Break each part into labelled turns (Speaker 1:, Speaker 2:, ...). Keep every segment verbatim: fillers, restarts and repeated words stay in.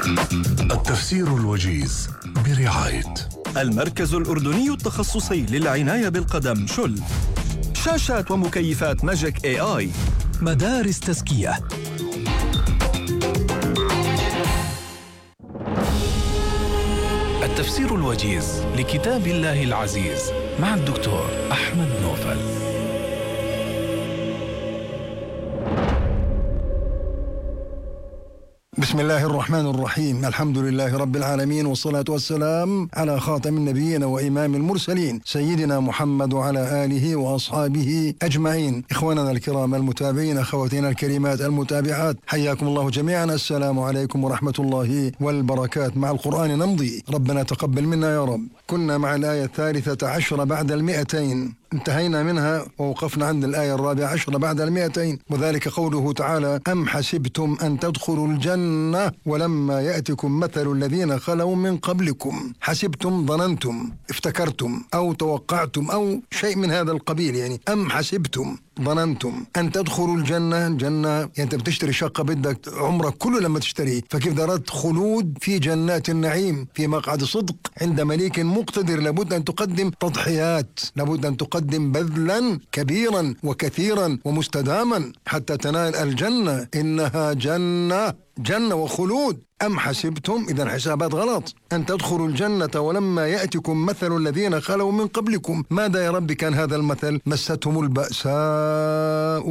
Speaker 1: التفسير الوجيز برعاية
Speaker 2: المركز الأردني التخصصي للعناية بالقدم شل، شاشات ومكيفات ماجيك اي اي،
Speaker 1: مدارس تزكية. التفسير الوجيز لكتاب الله العزيز مع الدكتور أحمد نوفل.
Speaker 3: بسم الله الرحمن الرحيم. الحمد لله رب العالمين، والصلاة والسلام على خاتم النبيين وإمام المرسلين سيدنا محمد وعلى آله وأصحابه أجمعين. إخواننا الكرام المتابعين، أخواتنا الكريمات المتابعات، حياكم الله جميعا. السلام عليكم ورحمة الله والبركات. مع القرآن نمضي، ربنا تقبل منا يا رب. كنا مع الآية الثالثة عشرة بعد المئتين، انتهينا منها ووقفنا عند الآية الرابعة عشرة بعد المئتين، وذلك قوله تعالى: أم حسبتم أن تدخلوا الجنة ولما يأتكم مثل الذين خلوا من قبلكم. حسبتم، ظننتم، افتكرتم أو توقعتم أو شيء من هذا القبيل. يعني أم حسبتم، ظننتم أن تدخلوا الجنة. جنة يعني أنت بتشتري شقة، بدك عمرك كله لما تشتريه، فكيف درت خلود في جنات النعيم في مقعد صدق عند مليك مقتدر. لابد أن تقدم تضحيات، لابد أن تقدم بذلا كبيرا وكثيرا ومستداما حتى تنال الجنة. إنها جنة، جنة وخلود. أم حسبتم، إذا حسابات غلط، أن تدخلوا الجنة ولما يأتكم مثل الذين خلوا من قبلكم. ماذا يا رب كان هذا المثل؟ مستهم البأساء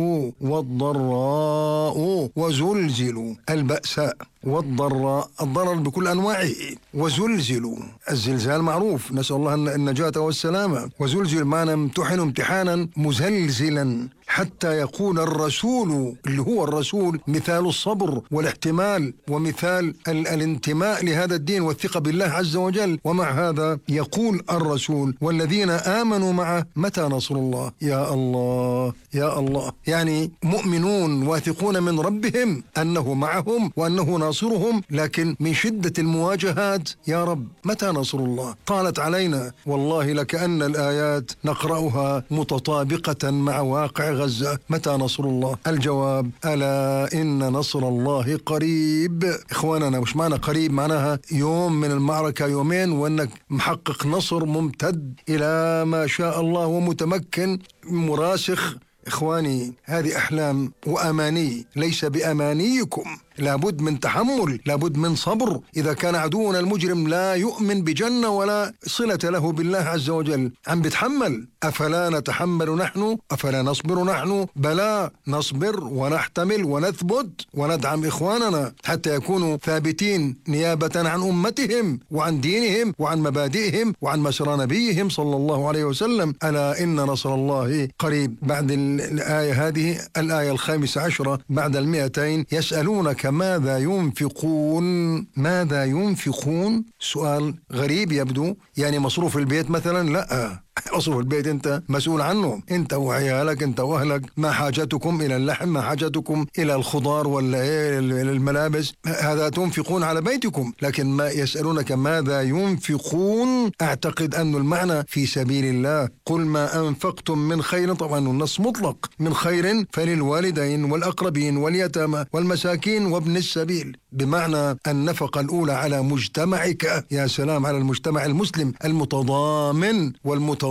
Speaker 3: والضراء وزلزلوا. البأساء والضراء، الضرر بكل أنواعه، وزلزلوا. الزلزال معروف، نسأل الله النجاة والسلامة. وزلزل معنى امتحنوا امتحانا مزلزلا حتى يكون الرسول، اللي هو الرسول، مثال الصبر والاحتمال ومثال ال- الانتماء لهذا الدين والثقة بالله عز وجل. ومع هذا يقول الرسول: والذين آمنوا معه متى نصر الله. يا الله يا الله، يعني مؤمنون واثقون من ربهم أنه معهم وأنه ناصرهم، لكن من شدة المواجهات يا رب متى نصر الله؟ طالت علينا والله لكأن الآيات نقرأها متطابقة مع واقع غزة. متى نصر الله؟ الجواب: ألا إن نصر الله قريب. إخواننا، مش معنى قريب معناها يوم من المعركة يومين وأنك محقق نصر ممتد إلى ما شاء الله ومتمكن مراسخ. إخواني، هذه أحلام وأماني، ليس بأمانيكم. لابد من تحمل، لابد من صبر. إذا كان عدونا المجرم لا يؤمن بجنة ولا صلة له بالله عز وجل، عم بتحمل. أفلا نتحمل نحن؟ أفلا نصبر نحن؟ بلى، نصبر ونحتمل ونثبت وندعم إخواننا حتى يكونوا ثابتين نيابة عن أمتهم وعن دينهم وعن مبادئهم وعن مسار نبيهم صلى الله عليه وسلم. ألا إن نصر الله قريب. بعد الآية هذه الآية الخامسة عشرة بعد المئتين: يسألونك ماذا ينفقون. ماذا ينفقون؟ سؤال غريب يبدو. يعني مصروف البيت مثلا؟ لا، مصروف البيت أنت مسؤول عنه، أنت وعيالك، أنت وأهلك. ما حاجتكم إلى اللحم؟ ما حاجتكم إلى الخضار ولا إيه الملابس؟ هذا تنفقون على بيتكم. لكن ما يسألونك ماذا ينفقون، أعتقد أن المعنى في سبيل الله. قل ما أنفقتم من خير، طبعا النص مطلق، من خير فللوالدين والأقربين واليتامى والمساكين وابن السبيل، بمعنى النفقة الأولى على مجتمعك. يا سلام على المجتمع المسلم المتضامن والمتضامن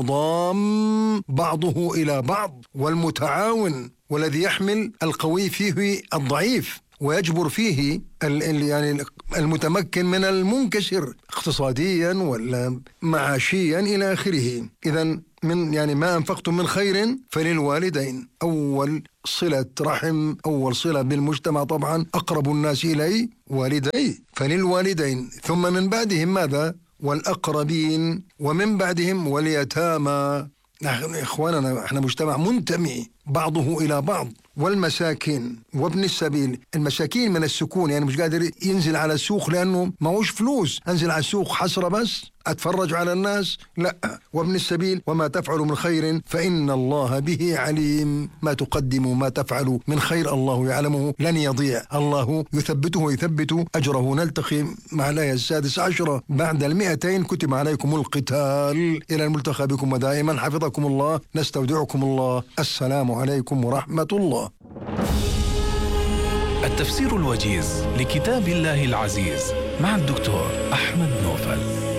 Speaker 3: تضام بعضه إلى بعض، والمتعاون، والذي يحمل القوي فيه الضعيف ويجبر فيه ال يعني المتمكن من المنكسر اقتصاديا ولا معاشيا إلى آخره. إذن من يعني ما أنفقتم من خير فللوالدين، أول صلة رحم، أول صلة بالمجتمع طبعا، أقرب الناس إلي والدي، فللوالدين. ثم من بعدهم ماذا؟ والأقربين، ومن بعدهم واليتامى. نحن إخواننا احنا مجتمع منتمي بعضه إلى بعض. والمساكين وابن السبيل. المساكين من السكون، يعني مش قادر ينزل على السوق لأنه معوش فلوس. أنزل على السوق حسرة بس أتفرج على الناس؟ لا. وابن السبيل: وما تفعلوا من خير فإن الله به عليم. ما تقدموا ما تفعلوا من خير الله يعلمه، لن يضيع، الله يثبته ويثبت أجره. نلتقي مع الآية السادسة عشرة بعد المئتين. كتب عليكم القتال. إلى الملتقى بكم ودائما حفظكم الله. نستودعكم الله. السلام عليكم ورحمة الله.
Speaker 1: التفسير الوجيز لكتاب الله العزيز مع الدكتور أحمد نوفل.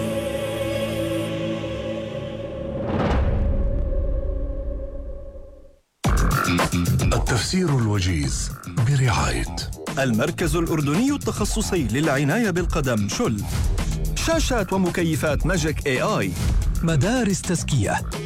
Speaker 4: التفسير الوجيز برعاية
Speaker 2: المركز الأردني التخصصي للعناية بالقدم شل. شاشات ومكيفات ماجيك اي اي.
Speaker 5: مدارس تزكية